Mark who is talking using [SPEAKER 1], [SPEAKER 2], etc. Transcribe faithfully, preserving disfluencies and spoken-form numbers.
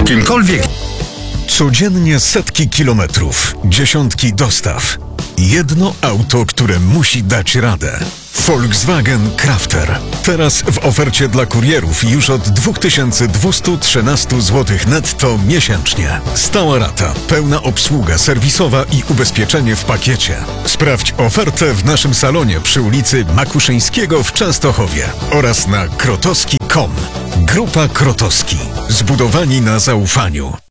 [SPEAKER 1] kimkolwiek.
[SPEAKER 2] Codziennie setki kilometrów, dziesiątki dostaw. Jedno auto, które musi dać radę. Volkswagen Crafter. Teraz w ofercie dla kurierów już od dwa tysiące dwieście trzynaście złotych netto miesięcznie. Stała rata, pełna obsługa serwisowa i ubezpieczenie w pakiecie. Sprawdź ofertę w naszym salonie przy ulicy Makuszyńskiego w Częstochowie oraz na krotowski kropka com. Grupa Krotowski. Zbudowani na zaufaniu.